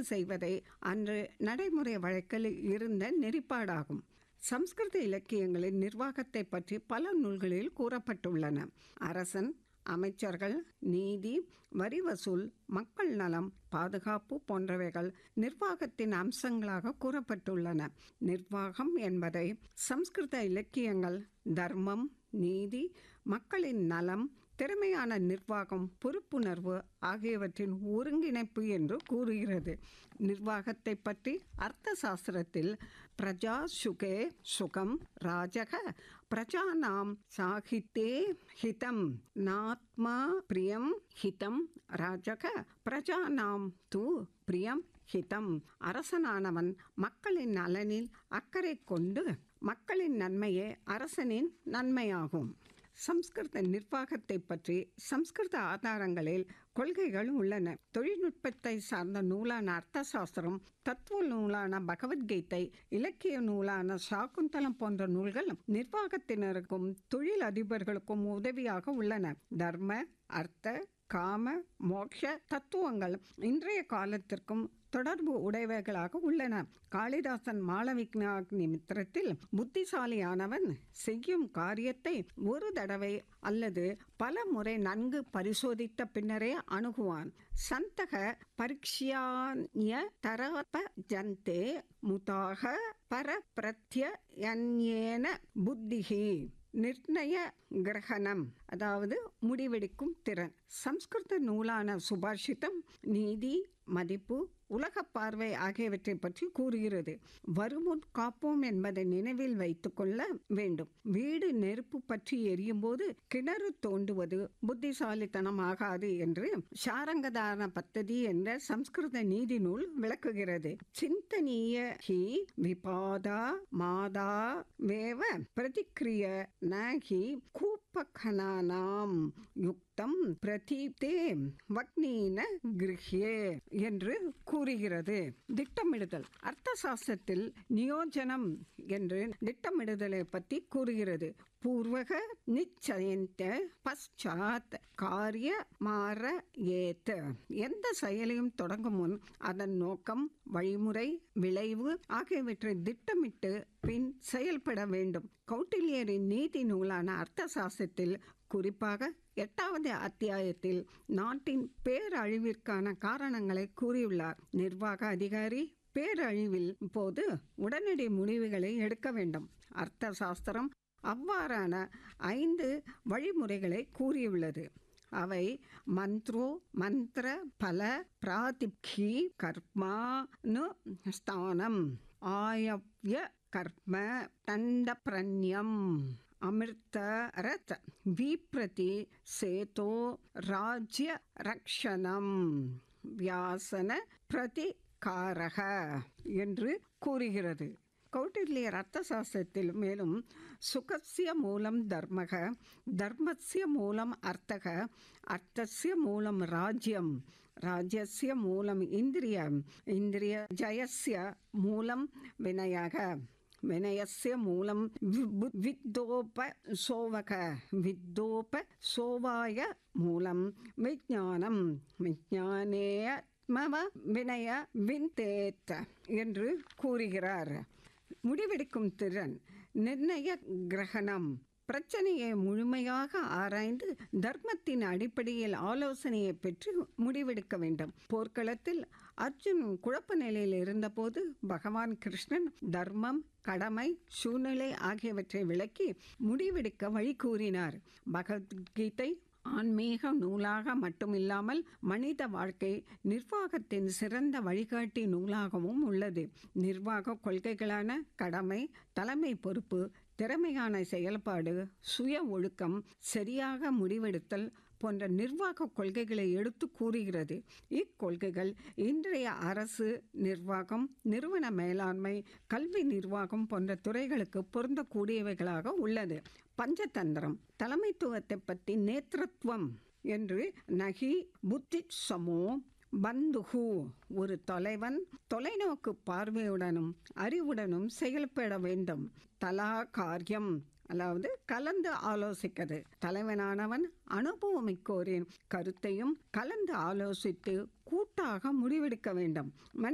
செய்வதை அன்று நடைமுறை வழக்கில் இருந்த நெறிப்பாடாகும். சம்ஸ்கிருத இலக்கியங்களின் நிர்வாகத்தை பற்றி பல நூல்களில் கூறப்பட்டுள்ளன. அரசன், அமைச்சர்கள், நீதி, வரி வசூல், மக்கள் நலம், பாதுகாப்பு போன்றவைகள் நிர்வாகத்தின் அம்சங்களாக கூறப்பட்டுள்ளன. நிர்வாகம் என்பதை சம்ஸ்கிருத இலக்கியங்கள் தர்மம், நீதி, மக்களின் நலம், திறமையான நிர்வாகம், பொறுப்புணர்வு ஆகியவற்றின் ஒருங்கிணைப்பு என்று கூறுகிறது. நிர்வாகத்தை பற்றி அர்த்த சாஸ்திரத்தில் பிரஜா சுகே சுகம் ராஜக பிரஜானாம் சாகித்தே ஹிதம் நாத்மா பிரியம் ஹிதம் ராஜக பிரஜானாம் து பிரியம் ஹிதம். அரசனானவன் மக்களின் நலனில் அக்கறை கொண்டு மக்களின் நன்மையே அரசனின் நன்மையாகும். சம்ஸ்கிருத நிர்வாகத்தை பற்றி சம்ஸ்கிருத ஆதாரங்களில் கொள்கைகள் உள்ளன. தொழில்நுட்பத்தை சார்ந்த நூலான அர்த்த சாஸ்திரம், தத்துவ நூலான பகவத்கீதை, இலக்கிய நூலான சாகுந்தலம் போன்ற நூல்கள் நிர்வாகத்தினருக்கும் தொழில் அதிபர்களுக்கும் உதவியாக உள்ளன. தர்ம, அர்த்த, காம, மோட்ச தத்துவங்கள் இன்றைய காலத்திற்கும் தொடர்பு உடையவைகளாக உள்ளன. காளிதாசன் மாளவிகாக்னி மித்திரத்தில் புத்திசாலியானவன் செய்யும் காரியத்தை ஒரு தடவை அல்லது பல முறை நன்கு பரிசோதித்த பின்னரே அணுகுவான். சந்தக பரீட்சியான்ய தரப ஜந்தே முதாக பர பிரத்யயன்யேன புத்திஹி நிர்ணய கிரகணம், அதாவது முடிவெடுக்கும் திறன். சம்ஸ்கிருத நூலான சுபாஷிதம் நீதி, மதிப்பு, உலக பார்வை ஆகியவற்றை பற்றி கூறுகிறது. வருமுன் காப்போம் என்பதை நினைவில் வைத்துக் கொள்ள வேண்டும். வீடு நெருப்பு பற்றி எரியும் போது கிணறு தோண்டுவது புத்திசாலித்தனம் ஆகாது என்று சாரங்கதான பத்ததி என்ற சம்ஸ்கிருத நீதி நூல் விளக்குகிறது. சிந்தனீய ஹி விபாதா மாதா வேவ பிரதிக்ரிய நகி கூப்பகனானாம் யுக்தம் பிரதீப்தே வக்னீன கிருஹ்யே என்று கூறுகிறது. திட்டமிடுதல் அர்த்த சாஸ்திரத்தில் நியோஜனம் என்று திட்டமிடுதலை பற்றி கூறுகிறது. பூர்வக நிச்சயந்த பశ్చాத் காரிய மாற ஏத்த, எந்த செயலையும் தொடங்கும் முன் அதன் நோக்கம், வழிமுறை, விளைவு ஆகியவற்றை திட்டமிட்டு பின் செயல்பட வேண்டும். கௌட்டில்யரின் நீதி நூலான அர்த்த சாஸ்திரத்தில் குறிப்பாக 8வது அத்தியாயத்தில் நாட்டின் பேரழிவிற்கான காரணங்களை கூறியுள்ளார். நிர்வாக அதிகாரி பேரழிவில் போது உடனடி முடிவுகளை எடுக்க வேண்டும். அர்த்த சாஸ்திரம் அவ்வாறான 5 வழிமுறைகளை கூறியுள்ளது. அவை மந்த்ரோ மந்திர பல பிராதிப்கி கர்மானு ஸ்தானம் ஆயவ்ய கர்ம தண்ட பிரண்யம் அமிர்தரத் விப்ரதி சேதோ ராஜ்ய ரக்ஷணம் வியாசன பிரதிகாரக என்று கூறுகிறது. கௌட்டில்யர் அர்த்த சாஸ்திரத்தில் மேலும் சுகஸ்ய மூலம் தர்மக, தர்மஸ்ய மூலம் அர்த்தக, அர்த்தஸ்ய மூலம் ராஜ்யம், ராஜ்யஸ்ய மூலம் இந்திரியம், இந்திரிய ஜயஸ்ய மூலம் வினயக, வினயஸ்ய மூலம் வித்தோப சோவக, வித்தோப சோவாய மூலம் விஞ்ஞானம், விஞ்ஞானேய வினய விந்தேத் என்று கூறுகிறார். முடிவெடுக்கும் திறன், நிர்ணய கிரகணம், பிரச்சனையை முழுமையாக ஆராய்ந்து தர்மத்தின் அடிப்படையில் ஆலோசனையை பெற்று முடிவெடுக்க வேண்டும். போர்க்களத்தில் அர்ஜுன் குழப்ப நிலையில் இருந்தபோது பகவான் கிருஷ்ணன் தர்மம், கடமை, சூழ்நிலை ஆகியவற்றை விளக்கி முடிவெடுக்க வழி கூறினார். பகவத்கீதை ஆன்மீக நூலாக மட்டுமில்லாமல் மனித வாழ்க்கை நிர்வாகத்தின் சிறந்த வழிகாட்டி நூலாகவும் உள்ளது. நிர்வாக கொள்கைகளான கடமை, தலைமை பொறுப்பு, திறமையான செயல்பாடு, சுய ஒழுக்கம், சரியாக முடிவெடுத்தல் போன்ற நிர்வாக கொள்கைகளை எடுத்து கூறுகிறது. இக்கொள்கைகள் இன்றைய அரசு நிர்வாகம், நிறுவன மேலாண்மை, கல்வி நிர்வாகம் போன்ற துறைகளுக்கு பொருந்தக்கூடியவைகளாக உள்ளது. பஞ்சதந்திரம் தலைமைத்துவத்தை பற்றி நேத்ருத்வம் என்று நகி புத்தி சமோ பந்துகு, ஒரு தலைவன் தொலைநோக்கு பார்வையுடனும் அறிவுடனும் செயல்பட வேண்டும். தலா காரியம், அதாவது கலந்து ஆலோசிக்கிறது. தலைவனானவன் அனுபவமிக்கோரின் கருத்தையும் கலந்து ஆலோசித்து கூட்டாக முடிவெடுக்க வேண்டும்.